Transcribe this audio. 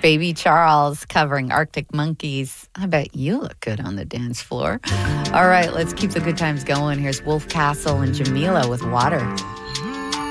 Baby Charles covering Arctic Monkeys. I bet you look good on the dance floor. All right, let's keep the good times going. Here's Wolf Castle and Jamila with Water.